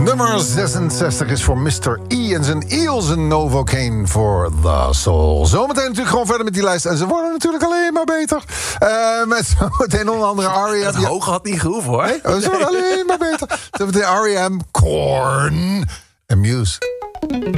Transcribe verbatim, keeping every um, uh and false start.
Nummer zesenzestig is voor mister E en zijn Eels en Novocaine voor The Soul. Zometeen natuurlijk gewoon verder met die lijst. En ze worden natuurlijk alleen maar beter. Uh, met zometeen onder andere R E M. Het hoge had niet gehoeven, hoor. Nee, ze worden alleen maar beter. Zometeen R E M, Korn en Muse.